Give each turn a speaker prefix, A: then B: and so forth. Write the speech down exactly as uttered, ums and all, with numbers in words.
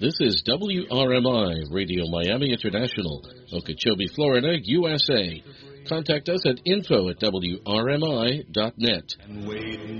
A: This is W R M I, Radio Miami International, Okeechobee, Florida, U S A. Contact us at info at W R M I dot net.